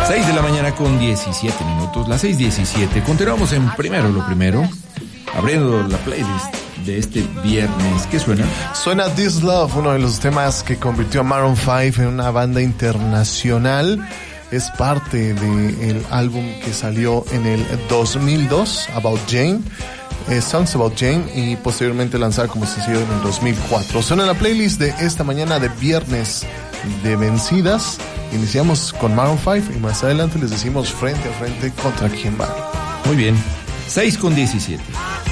6 de la mañana con 17 minutos, las 6:17. Continuamos en Primero lo Primero, abriendo la playlist de este viernes. ¿Qué suena? Suena This Love, uno de los temas que convirtió a Maroon 5 en una banda internacional. Es parte del álbum que salió en el 2002, About Jane, Songs About Jane, y posteriormente lanzar como sencillo en el 2004. Suena la playlist de esta mañana de viernes de vencidas. Iniciamos con Maroon 5 y más adelante les decimos frente a frente contra quién va. Muy bien, 6:17.